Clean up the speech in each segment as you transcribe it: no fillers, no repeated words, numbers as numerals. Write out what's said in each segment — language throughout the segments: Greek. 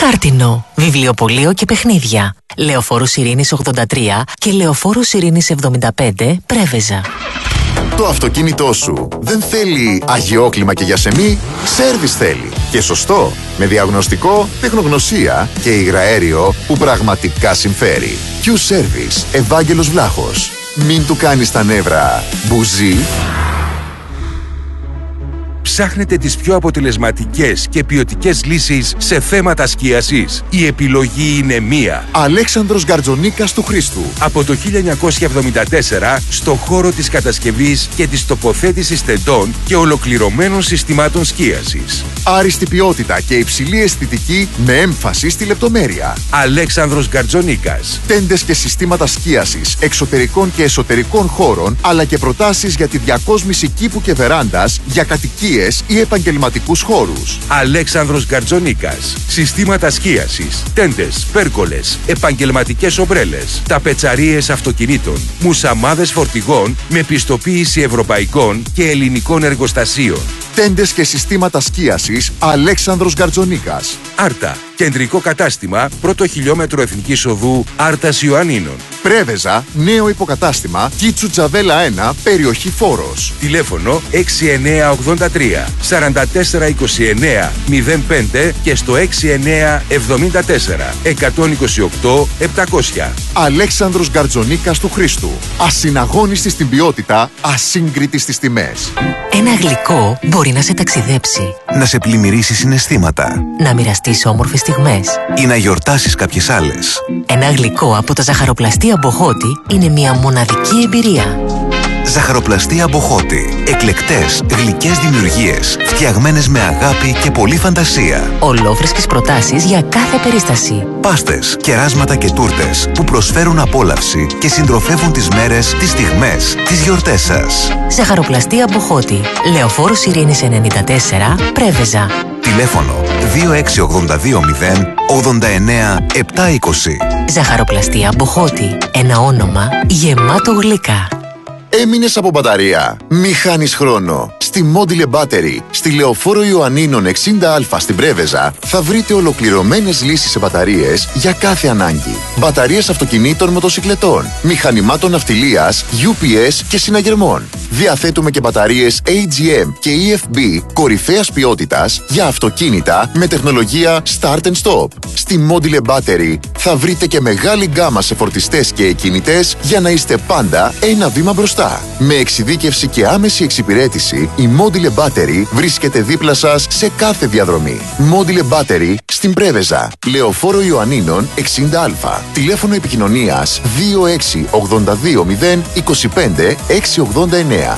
Χάρτινο, βιβλιοπωλείο και παιχνίδια. Λεωφόρος Ειρήνης 83 και Λεωφόρος Ειρήνης 75, Πρέβεζα. Το αυτοκίνητό σου δεν θέλει αγιόκλιμα και γιασεμί, σέρβις θέλει. Και σωστό, με διαγνωστικό, τεχνογνωσία και υγραέριο που πραγματικά συμφέρει. Q-Service, Ευάγγελος Βλάχος. Μην του κάνεις τα νεύρα μπουζί. Ψάχνετε τις πιο αποτελεσματικές και ποιοτικές λύσεις σε θέματα σκίασης? Η επιλογή είναι μία. Αλέξανδρος Γκαρτζονίκας του Χρήστου. Από το 1974 στο χώρο της κατασκευής και της τοποθέτησης τεντών και ολοκληρωμένων συστημάτων σκίασης. Άριστη ποιότητα και υψηλή αισθητική με έμφαση στη λεπτομέρεια. Αλέξανδρος Γκαρτζονίκας. Τέντες και συστήματα σκίασης εξωτερικών και εσωτερικών χώρων, αλλά και προτάσεις για τη διακόσμηση κήπου και βεράντας για κατοικίες ή επαγγελματικούς χώρους. Αλέξανδρος Γκαρτζονίκας. Συστήματα σκίασης, τέντες, πέρκολες, επαγγελματικές ομπρέλες, ταπετσαρίες αυτοκινήτων, μουσαμάδες φορτηγών με πιστοποίηση ευρωπαϊκών και ελληνικών εργοστασίων. Τέντες και συστήματα σκίασης Αλέξανδρος Γκαρτζονίκας. Άρτα. Κεντρικό κατάστημα, πρώτο χιλιόμετρο Εθνικής Οδού, Άρτας Ιωαννίνων. Πρέβεζα, νέο υποκατάστημα, Κίτσου Τζαβέλα 1, περιοχή Φόρος. Τηλέφωνο 6983 4429 05 και στο 6974 128 700. Αλέξανδρος Γκαρτζονίκας του Χρήστου. Ασυναγώνιστη στην ποιότητα, ασύγκριτη στις τιμές. Ένα γλυκό μπορεί να σε ταξιδέψει, να σε πλημμυρίσει συναισθήματα, να μοιραστείς όμορφες στιγμές ή να γιορτάσεις κάποιες άλλες. Ένα γλυκό από τα ζαχαροπλαστεία Μποχώτη είναι μια μοναδική εμπειρία. Ζαχαροπλαστεία Μποχώτη. Εκλεκτές, γλυκές δημιουργίες, φτιαγμένες με αγάπη και πολλή φαντασία. Ολόφρεσκες προτάσεις για κάθε περίσταση. Πάστες, κεράσματα και τούρτες που προσφέρουν απόλαυση και συντροφεύουν τις μέρες, τις στιγμές, τις γιορτές σας. Ζαχαροπλαστεία Μποχώτη. Λεωφόρος Ειρήνης 94, Πρέβεζα. Τηλέφωνο 2682 89 720. Ζαχαροπλαστεία Μποχώτη. Ένα όνομα γεμάτο γλυκά. Έμεινες από μπαταρία? Μη χάνεις χρόνο. Στη Module Battery, στη Λεωφόρο Ιωαννίνων 60Α στην Πρέβεζα, θα βρείτε ολοκληρωμένες λύσεις σε μπαταρίες για κάθε ανάγκη. Μπαταρίες αυτοκινήτων, μοτοσικλετών, μηχανημάτων ναυτιλίας, UPS και συναγερμών. Διαθέτουμε και μπαταρίες AGM και EFB κορυφαίας ποιότητας για αυτοκίνητα με τεχνολογία Start and Stop. Στη Module Battery θα βρείτε και μεγάλη γκάμα σε φορτιστές και εκκινητές για να είστε πάντα ένα βήμα μπροστά. Με εξειδίκευση και άμεση εξυπηρέτηση, η Module Battery βρίσκεται δίπλα σας σε κάθε διαδρομή. Module Battery στην Πρέβεζα, Λεωφόρο Ιωαννίνων 60Α. Τηλέφωνο επικοινωνίας 2682 025 689.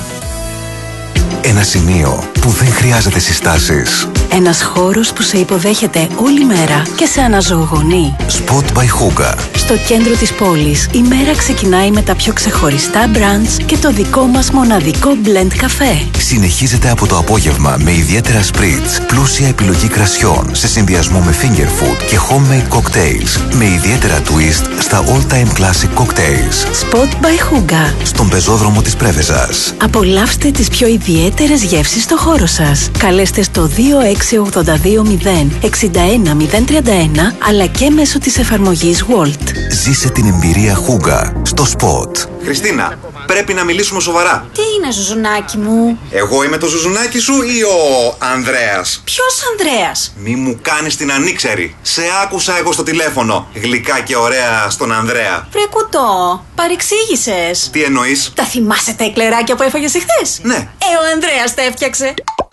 Ένα σημείο που δεν χρειάζεται συστάσεις. Ένας χώρος που σε υποδέχεται όλη μέρα και σε αναζωογονεί. Spot by Huga. Στο κέντρο της πόλης, η μέρα ξεκινάει με τα πιο ξεχωριστά brunch και το δικό μας μοναδικό blend καφέ. Συνεχίζεται από το απόγευμα με ιδιαίτερα spritz, πλούσια επιλογή κρασιών σε συνδυασμό με finger food και homemade cocktails με ιδιαίτερα twist στα all-time classic cocktails. Spot by Huga. Στον πεζόδρομο της Πρέβεζας. Απολαύστε τις πιο ιδιαίτερες γεύσεις στο χώρο σας. Καλέστε στο 2682 061 031 αλλά και μέσω της εφαρμογής Walt. Ζήσε την εμπειρία Huga στο Spot. Χριστίνα, πρέπει να μιλήσουμε σοβαρά. Τι είναι, ζουζουνάκι μου? Εγώ είμαι το ζουζουνάκι σου ή ο Ανδρέας? Ποιος Ανδρέας? Μη μου κάνεις την ανήξερη. Σε άκουσα εγώ στο τηλέφωνο. Γλυκά και ωραία στον Ανδρέα. Βρε κουτό, παρεξήγησες. Τι εννοείς? Τα θυμάσαι τα εκλεράκια που έφαγες εχθές? Ναι. Ο Ανδρέας τα έφτιαξε.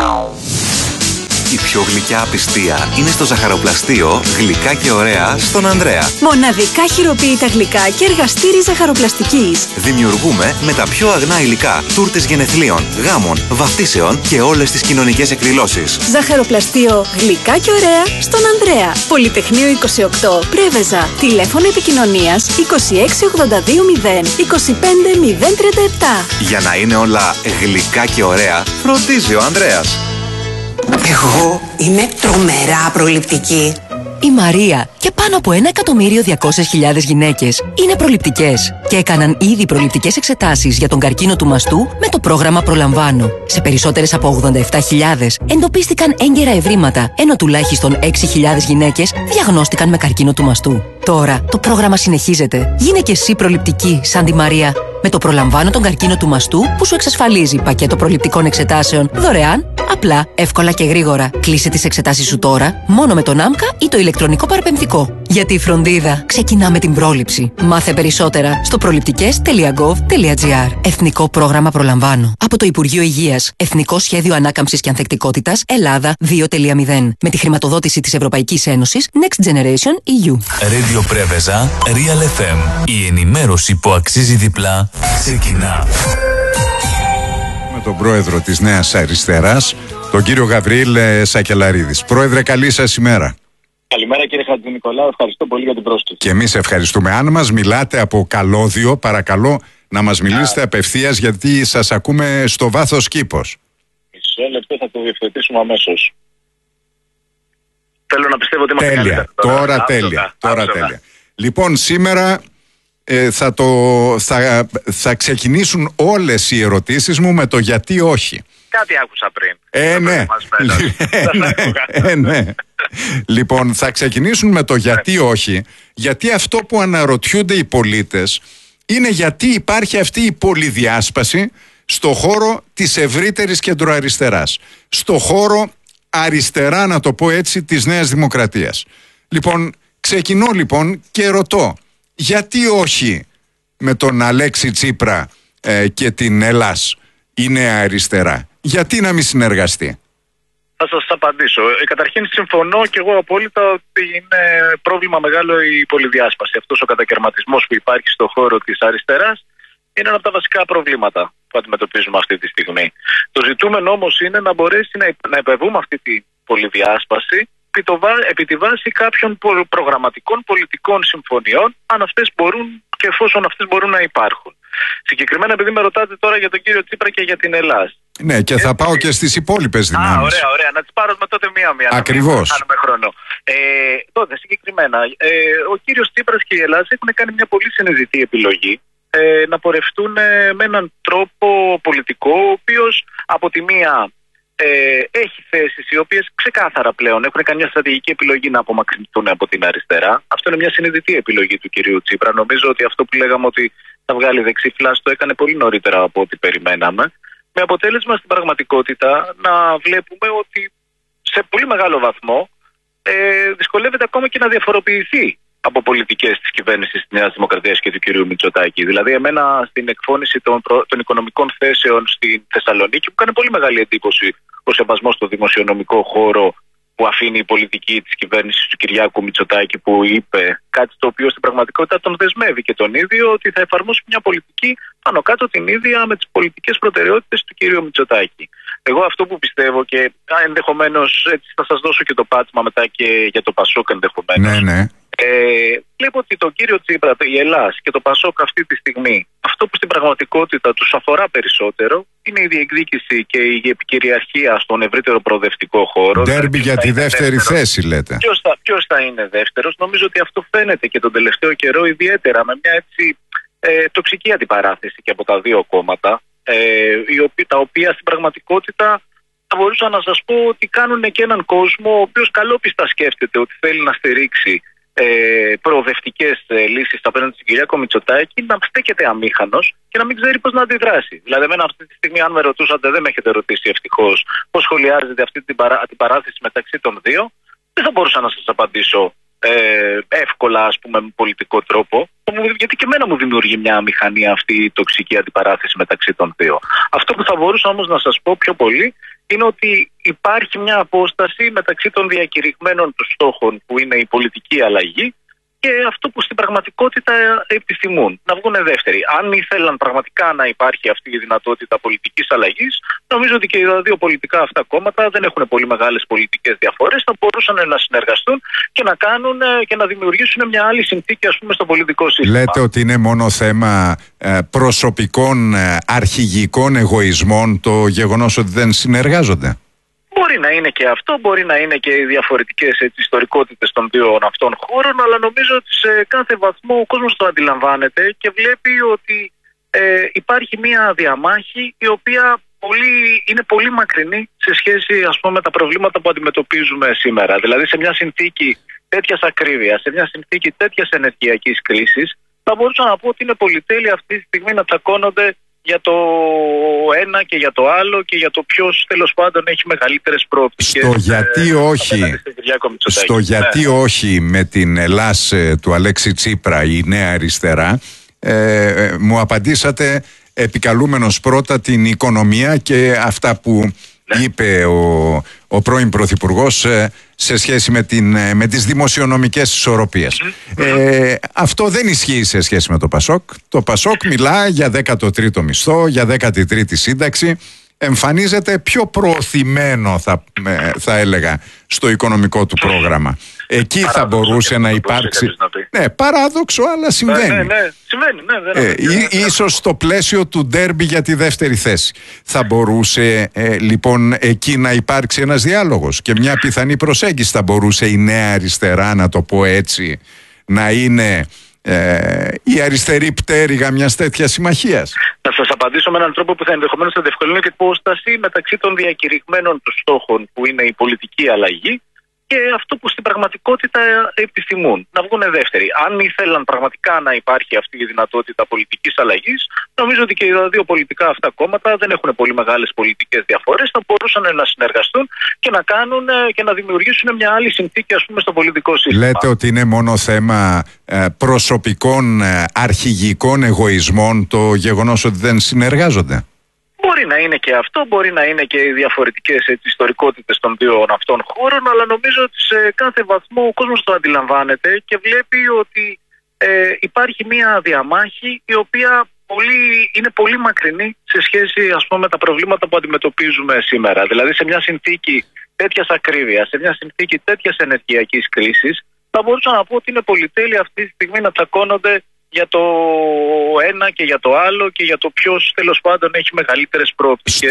Η πιο γλυκιά απιστία είναι στο ζαχαροπλαστείο Γλυκά και ωραία στον Ανδρέα. Μοναδικά χειροποίητα γλυκά και εργαστήρι ζαχαροπλαστικής. Δημιουργούμε με τα πιο αγνά υλικά τούρτες γενεθλίων, γάμων, βαφτίσεων και όλες τις κοινωνικές εκδηλώσεις. Ζαχαροπλαστείο Γλυκά και ωραία στον Ανδρέα. Πολυτεχνείο 28, Πρέβεζα. Τηλέφωνο επικοινωνίας 2682 0 25 037. Για να είναι όλα γλυκά και ωραία, φροντίζει ο Ανδρέας. Εγώ είμαι τρομερά προληπτική. η Μαρία και πάνω από 1.200.000 γυναίκες είναι προληπτικές και έκαναν ήδη προληπτικές εξετάσεις για τον καρκίνο του μαστού με το πρόγραμμα Προλαμβάνω. Σε περισσότερες από 87.000 εντοπίστηκαν έγκαιρα ευρήματα, ενώ τουλάχιστον 6.000 γυναίκες διαγνώστηκαν με καρκίνο του μαστού. Τώρα το πρόγραμμα συνεχίζεται. Γίνε και εσύ προληπτική σαν τη Μαρία. Με το Προλαμβάνω τον καρκίνο του μαστού που σου εξασφαλίζει πακέτο προληπτικών εξετάσεων δωρεάν, απλά, εύκολα και γρήγορα. Κλείσε τις εξετάσεις σου τώρα, μόνο με τον ΆΜΚΑ ή το ηλεκτρονικό παραπεμφτικό. Γιατί η φροντίδα ξεκινά με την πρόληψη. Μάθε περισσότερα στο προληπτικές.gov.gr. Εθνικό πρόγραμμα Προλαμβάνω. Από το Υπουργείο Υγείας. Εθνικό Σχέδιο Ανάκαμψης και Ανθεκτικότητας Ελλάδα 2.0. Με τη χρηματοδότηση της Ευρωπαϊκής Ένωσης Next Generation EU. Radio Πρέβεζα, Real FM. Η ενημέρωση που αξίζει διπλά ξεκινά. Με τον πρόεδρο της Νέας Αριστεράς, τον κύριο Γαβριήλ Σακελαρίδης. Πρόεδρε, καλή σας ημέρα. Καλημέρα κύριε Χατζηνικολάου, ευχαριστώ πολύ για την πρόσκληση. Και εμείς ευχαριστούμε. Αν μας μιλάτε από καλώδιο, παρακαλώ να μας μιλήσετε απευθείας, γιατί σας ακούμε στο βάθος κήπος. Μισό λεπτό, θα το διευθετήσουμε αμέσως. Θέλω να πιστεύω ότι είμαστε τέλεια. Τώρα τέλεια. Τώρα τέλεια. Λοιπόν, σήμερα θα ξεκιννήσουν όλες οι ερωτήσεις μου με το γιατί όχι. Κάτι άκουσα πριν. Ναι. Λοιπόν, θα ξεκινήσουν με το γιατί όχι, γιατί αυτό που αναρωτιούνται οι πολίτες είναι γιατί υπάρχει αυτή η πολυδιάσπαση στο χώρο της ευρύτερης κεντροαριστεράς, στο χώρο αριστερά, να το πω έτσι, της Νέας Δημοκρατίας. Λοιπόν, ξεκινώ και ρωτώ, γιατί όχι με τον Αλέξη Τσίπρα και την Ελλάς η Νέα Αριστερά? Γιατί να μην συνεργαστεί? Θα σας απαντήσω. Καταρχήν συμφωνώ και εγώ απόλυτα ότι είναι πρόβλημα μεγάλο η πολυδιάσπαση. Αυτός ο κατακαιρματισμός που υπάρχει στον χώρο της αριστεράς είναι ένα από τα βασικά προβλήματα που αντιμετωπίζουμε αυτή τη στιγμή. Το ζητούμενο όμως είναι να μπορέσει να υπερβούμε αυτή τη πολυδιάσπαση επί τη βάση κάποιων προγραμματικών πολιτικών συμφωνιών, αν αυτές μπορούν και εφόσον αυτές μπορούν να υπάρχουν. Συγκεκριμένα, επειδή με ρωτάτε τώρα για τον κύριο Τσίπρα και για την Ελλάδα. Ναι, και θα πάω και στις υπόλοιπες δυνάμεις. Ωραία. Να τις πάρουμε τότε μία-μία. Ακριβώς. Να κάνουμε χρόνο. Τότε, συγκεκριμένα, ο κύριος Τσίπρας και η Ελλάδα έχουν κάνει μια πολύ συνειδητή επιλογή να πορευτούν με έναν τρόπο πολιτικό, ο οποίος από τη μία έχει θέσεις οι οποίες ξεκάθαρα πλέον έχουν κάνει μια στρατηγική επιλογή να απομακρυνθούν από την αριστερά. Αυτό είναι μια συνειδητή επιλογή του κυρίου Τσίπρα. Νομίζω ότι αυτό που λέγαμε ότι θα βγάλει δεξί φλάς το έκανε πολύ νωρίτερα από ό,τι περιμέναμε. Με αποτέλεσμα στην πραγματικότητα να βλέπουμε ότι σε πολύ μεγάλο βαθμό δυσκολεύεται ακόμα και να διαφοροποιηθεί από πολιτικές της κυβέρνησης της Νέας Δημοκρατίας και του κυρίου Μητσοτάκη. Δηλαδή, εμένα στην εκφώνηση των οικονομικών θέσεων στην Θεσσαλονίκη μου κάνει πολύ μεγάλη εντύπωση ο σεβασμός στο δημοσιονομικό χώρο που αφήνει η πολιτική της κυβέρνησης του Κυριάκου Μητσοτάκη, που είπε κάτι το οποίο στην πραγματικότητα τον δεσμεύει και τον ίδιο ότι θα εφαρμόσει μια πολιτική πάνω κάτω την ίδια με τις πολιτικές προτεραιότητες του κυρίου Μητσοτάκη. Εγώ αυτό που πιστεύω, και ενδεχομένως έτσι θα σας δώσω και το πάτημα μετά και για το Πασόκ ενδεχομένως. Ναι. Βλέπω ότι τον κύριο Τσίπρα, η Ελλάς και το Πασόκ αυτή τη στιγμή, αυτό που στην πραγματικότητα τους αφορά περισσότερο είναι η διεκδίκηση και η επικυριαρχία στον ευρύτερο προοδευτικό χώρο. Ντέρμπι για τη δεύτερη θέση, λέτε. Ποιος θα είναι δεύτερος? Νομίζω ότι αυτό φαίνεται και τον τελευταίο καιρό, ιδιαίτερα με μια έτσι τοξική αντιπαράθεση και από τα δύο κόμματα, τα οποία στην πραγματικότητα θα μπορούσα να σας πω ότι κάνουν και έναν κόσμο ο οποίος καλόπιστα σκέφτεται ότι θέλει να στηρίξει προοδευτικές λύσεις απέναντι στην Κυριάκο Μητσοτάκη, να στέκεται αμήχανος και να μην ξέρει πώς να αντιδράσει. Δηλαδή, εμένα αυτή τη στιγμή, αν με ρωτούσατε, δεν με έχετε ρωτήσει ευτυχώς πώς σχολιάζετε αυτή την αντιπαράθεση μεταξύ των δύο, δεν θα μπορούσα να σας απαντήσω εύκολα, ας πούμε, με πολιτικό τρόπο, γιατί και εμένα μου δημιουργεί μια αμηχανία αυτή η τοξική αντιπαράθεση μεταξύ των δύο. Αυτό που θα μπορούσα όμως να σας πω πιο πολύ είναι ότι υπάρχει μια απόσταση μεταξύ των διακηρυγμένων του στόχων, που είναι η πολιτική αλλαγή, και αυτό που στην πραγματικότητα επιθυμούν, να βγουν δεύτεροι. Αν ήθελαν πραγματικά να υπάρχει αυτή η δυνατότητα πολιτικής αλλαγής, νομίζω ότι και οι δύο πολιτικά αυτά κόμματα δεν έχουν πολύ μεγάλες πολιτικές διαφορές, θα μπορούσαν να συνεργαστούν και να κάνουν και να δημιουργήσουν μια άλλη συνθήκη, ας πούμε, στο πολιτικό σύστημα. Λέτε ότι είναι μόνο θέμα προσωπικών αρχηγικών εγωισμών το γεγονός ότι δεν συνεργάζονται? Μπορεί να είναι και αυτό, μπορεί να είναι και οι διαφορετικές ιστορικότητες των δύο αυτών χώρων, αλλά νομίζω ότι σε κάθε βαθμό ο κόσμος το αντιλαμβάνεται και βλέπει ότι υπάρχει μια διαμάχη η οποία είναι πολύ μακρινή σε σχέση, ας πούμε, με τα προβλήματα που αντιμετωπίζουμε σήμερα. Δηλαδή σε μια συνθήκη τέτοιας ακρίβειας, σε μια συνθήκη τέτοιας ενεργειακής κρίσης, θα μπορούσα να πω ότι είναι πολυτέλεια αυτή τη στιγμή να τσακώνονται για το ένα και για το άλλο και για το ποιος τέλος πάντων έχει μεγαλύτερες προοπτικές. Στο γιατί όχι με την Ελλάς του Αλέξη Τσίπρα, η Νέα Αριστερά, μου απαντήσατε επικαλούμενος πρώτα την οικονομία και αυτά που είπε ο πρώην Πρωθυπουργός σε σχέση με τις δημοσιονομικές ισορροπίες. Αυτό δεν ισχύει σε σχέση με το ΠΑΣΟΚ. Το ΠΑΣΟΚ μιλά για 13ο μισθό, για 13η σύνταξη. Εμφανίζεται πιο προωθημένο, θα έλεγα, στο οικονομικό του πρόγραμμα. Εκεί θα μπορούσε να υπάρξει. Ναι, παράδοξο, αλλά συμβαίνει. Συμβαίνει, ίσως στο πλαίσιο του ντέρμπι για τη δεύτερη θέση. Θα μπορούσε λοιπόν εκεί να υπάρξει ένας διάλογος και μια πιθανή προσέγγιση. Θα μπορούσε η Νέα Αριστερά, να το πω έτσι, να είναι η αριστερή πτέρυγα μιας τέτοιας συμμαχίας. Θα σας απαντήσω με έναν τρόπο που θα ενδεχομένως θα διευκολύνει και την υπόσταση μεταξύ των διακηρυγμένων του στόχων που είναι η πολιτική αλλαγή και αυτό που στην πραγματικότητα επιθυμούν, να βγουν δεύτεροι. Αν ήθελαν πραγματικά να υπάρχει αυτή η δυνατότητα πολιτικής αλλαγής, νομίζω ότι και τα δύο πολιτικά αυτά κόμματα δεν έχουν πολύ μεγάλες πολιτικές διαφορές, θα μπορούσαν να συνεργαστούν και να κάνουν και να δημιουργήσουν μια άλλη συνθήκη, ας πούμε, στο πολιτικό σύστημα. Λέτε ότι είναι μόνο θέμα προσωπικών αρχηγικών εγωισμών το γεγονός ότι δεν συνεργάζονται? Μπορεί να είναι και αυτό, μπορεί να είναι και οι διαφορετικές ιστορικότητες των δύο αυτών χώρων, αλλά νομίζω ότι σε κάθε βαθμό ο κόσμος το αντιλαμβάνεται και βλέπει ότι υπάρχει μια διαμάχη η οποία είναι πολύ μακρινή σε σχέση, ας πούμε, με τα προβλήματα που αντιμετωπίζουμε σήμερα. Δηλαδή σε μια συνθήκη τέτοιας ακρίβειας, σε μια συνθήκη τέτοιας ενεργειακής κρίσης, θα μπορούσα να πω ότι είναι πολυτέλεια αυτή τη στιγμή να τσακώνονται για το ένα και για το άλλο και για το ποιος τέλος πάντων έχει μεγαλύτερες προοπτικές.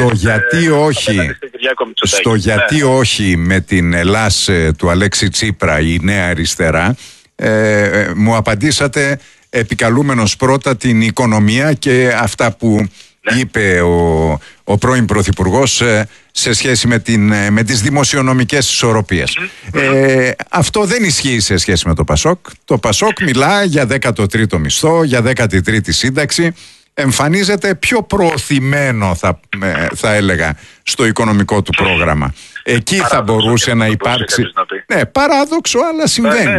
Στο γιατί όχι με την Ελλάς του Αλέξη Τσίπρα, η Νέα Αριστερά, μου απαντήσατε επικαλούμενος πρώτα την οικονομία και αυτά που είπε ο πρώην Πρωθυπουργός σε σχέση με τις δημοσιονομικές ισορροπίες. Αυτό δεν ισχύει σε σχέση με το ΠΑΣΟΚ. Το ΠΑΣΟΚ μιλά για 13ο μισθό, για 13η σύνταξη. Εμφανίζεται πιο προωθημένο, θα έλεγα, στο οικονομικό του πρόγραμμα. Εκεί θα μπορούσε να υπάρξει. Ναι, παράδοξο, αλλά συμβαίνει.